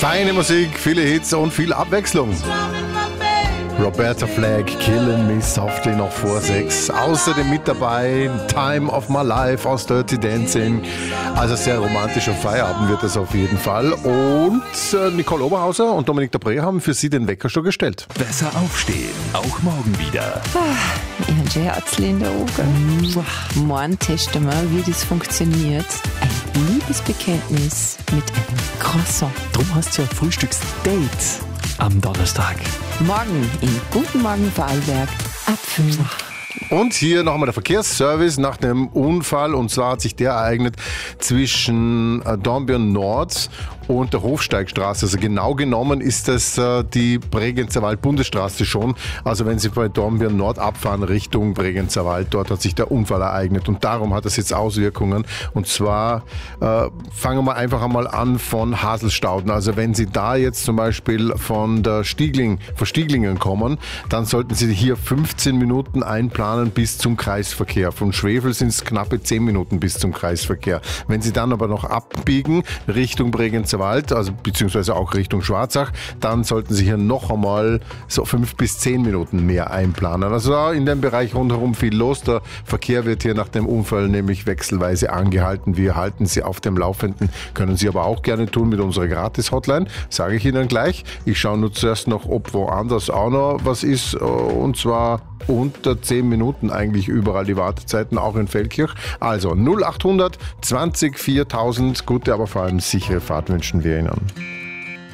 Feine Musik, viele Hits und viel Abwechslung. Roberta Flack, Killing Me Softly noch vor 6. Außerdem mit dabei Time of My Life aus Dirty Dancing. Also sehr romantischer Feierabend wird das auf jeden Fall. Und Nicole Oberhauser und Dominik Dabré haben für Sie den Wecker schon gestellt. Besser aufstehen, auch morgen wieder. Ich habe schon Herzchen in den Augen. Morgen testen wir, wie das funktioniert. Ein Liebesbekenntnis mit einem Croissant. Drum hast du ja Frühstücksdate am Donnerstag. Morgen in Guten Morgen Vorarlberg ab 5. Und hier nochmal der Verkehrsservice nach dem Unfall. Und zwar hat sich der ereignet zwischen Dornbirn Nord und der Hofsteigstraße. Also genau genommen ist das die Bregenzer Wald-Bundesstraße schon. Also wenn Sie bei Dornbirn Nord abfahren Richtung Bregenzer Wald, dort hat sich der Unfall ereignet. Und darum hat das jetzt Auswirkungen. Und zwar fangen wir einfach einmal an von Haselstauden. Also wenn Sie da jetzt zum Beispiel von Stieglingen kommen, dann sollten Sie hier 15 Minuten einplanen bis zum Kreisverkehr. Von Schwefel sind es knappe 10 Minuten bis zum Kreisverkehr. Wenn Sie dann aber noch abbiegen Richtung Bregenzer Wald, also beziehungsweise auch Richtung Schwarzach, dann sollten Sie hier noch einmal so 5 bis 10 Minuten mehr einplanen. Also in dem Bereich rundherum viel los. Der Verkehr wird hier nach dem Unfall nämlich wechselweise angehalten. Wir halten Sie auf dem Laufenden, können Sie aber auch gerne tun mit unserer Gratis-Hotline. Sage ich Ihnen gleich. Ich schaue nur zuerst noch, ob woanders auch noch was ist, und zwar unter 10 Minuten eigentlich überall die Wartezeiten, auch in Feldkirch. Also 0800 20 4000, gute, aber vor allem sichere Fahrt wünschen wir Ihnen.